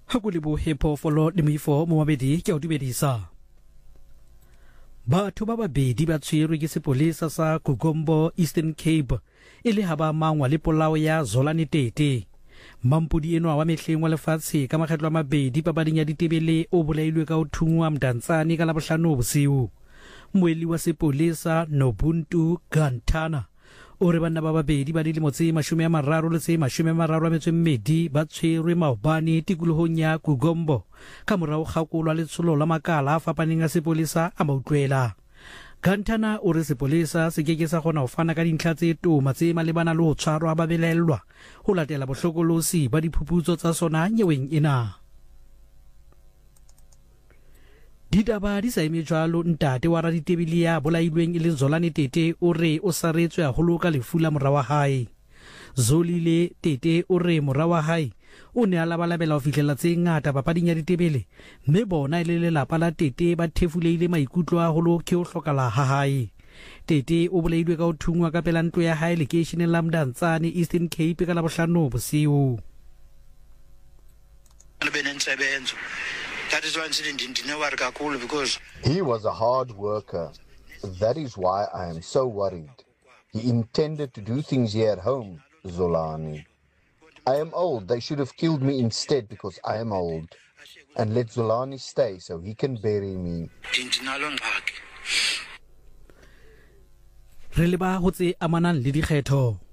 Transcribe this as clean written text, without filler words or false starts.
Hakulibu hepo follow the mifo Moabedi Kiaudibedisa. Batho ba babedi ba tshwerwe ke sepolesa sa Kugombo Eastern Cape ile haba mangwa le polao ya Zolani Tete. Mampudi eno wa mehleng wa lefatshe ka makgetlo a mabedi papading ya ditebele o bolailwe ka ho thungwa Mdantsane ka Labohlano bosiu. Moeli wa sepolesa Nobuntu Gantana o re banna ba babedi ba dilemo tse 30 le tse 32 ba tshwerwe maobane tikolohong ya Kugombo ka morao ga kolwa letsholo la makala a fapaneng a sepolesa a mautlwela. Gantana o re sepolesa se keke sa gona ho fana ka dintlha tse toma tse malebana le ho tshwarwa ba belellwa ho latela bohlokolosi ba diphuputso tsa sona nyeweng ena. Ditaba di sa eme jwalo ntate wa raditebele ya bolailweng e le Zolani Tete o re o saretswe haholo ka lefu la mora wa hae. Zolile Tete o re mora wa hae o ne a labalabela ho fihlela tse ngata papading ya ditebele mme bona le lelapa la Tete ba thefuleile maikutlo a holo ke ho hlokala ha hae. Tete o bolailwe ka ho thungwa ka pela ntlo ya hae lekeisheneng la Mdantsane Eastern Cape ka Labohlano bosiu. That is why incident in Dinawar because he was a hard worker. That is why I am so worried. He intended to do things here at home, Zolani. I am old. They should have killed me instead because I am old. And let Zolani stay so he can bury me. Re leba ho tse amanang le dikgetho.